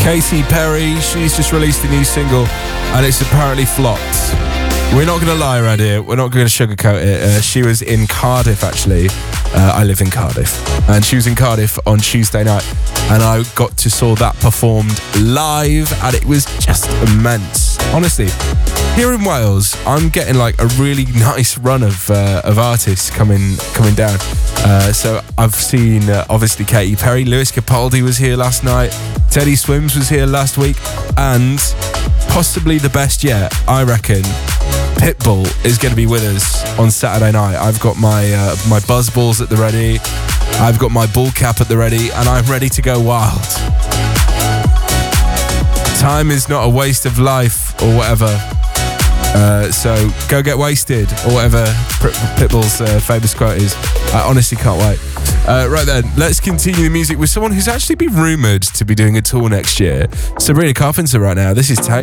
Katy Perry, she's just released a new single and it's apparently flopped. We're not going to lie around here. We're not going to sugarcoat it. She was in Cardiff, actually. I live in Cardiff. And she was in Cardiff on Tuesday night. And I got to saw that performed live. And it was just immense. Honestly, here in Wales, I'm getting like a really nice run of artists coming down. So I've seen, obviously, Katy Perry. Lewis Capaldi was here last night. Teddy Swims was here last week. And possibly the best yet, I reckon, Pitbull is going to be with us on Saturday night. I've got my buzz balls at the ready. I've got my ball cap at the ready, and I'm ready to go wild. Time is not a waste of life, or whatever. So go get wasted, or whatever Pitbull's famous quote is. I honestly can't wait. Right then, let's continue the music with someone who's actually been rumoured to be doing a tour next year. Sabrina Carpenter right now. This is Take.